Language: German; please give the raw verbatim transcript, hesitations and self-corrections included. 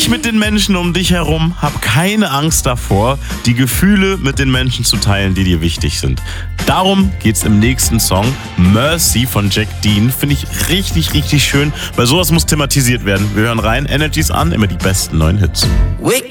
dich mit den Menschen um dich herum, hab keine Angst davor, die Gefühle mit den Menschen zu teilen, die dir wichtig sind. Darum geht's im nächsten Song, Mercy von Jack Dean. Finde ich richtig, richtig schön, weil sowas muss thematisiert werden. Wir hören rein, Energies an, immer die besten neuen Hits.